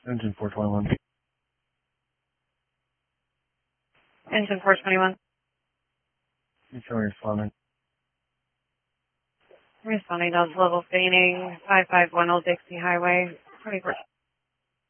Engine 421. Engine 421. You show responding. Responding to level fading, 551 Old Dixie Highway, 24.